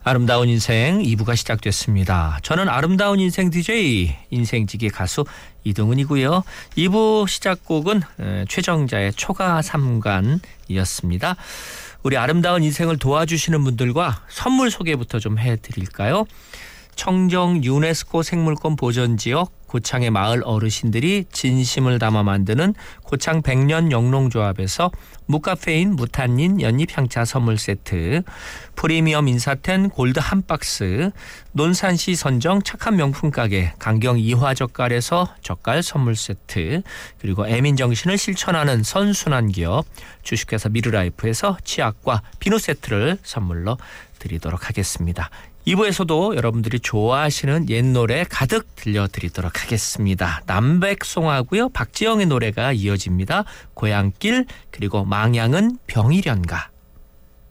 아름다운 인생 2부가 시작됐습니다. 저는 아름다운 인생 DJ 인생지기 가수 이동훈이고요. 2부 시작곡은 최정자의 초가 3간이었습니다. 우리 아름다운 인생을 도와주시는 분들과 선물 소개부터 좀 해드릴까요? 청정 유네스코 생물권 보전지역 고창의 마을 어르신들이 진심을 담아 만드는 고창 백년 영농조합에서 무카페인 무탄닌 연잎향차 선물 세트, 프리미엄 인사텐 골드 한 박스, 논산시 선정 착한 명품 가게 강경 이화젓갈에서 젓갈 선물 세트, 그리고 애민정신을 실천하는 선순환 기업 주식회사 미르라이프에서 치약과 비누 세트를 선물로 드리도록 하겠습니다. 2부에서도 여러분들이 좋아하시는 옛 노래 가득 들려드리도록 하겠습니다. 남백송하고요. 박지영의 노래가 이어집니다. 고향길 그리고 망향은 병이련가.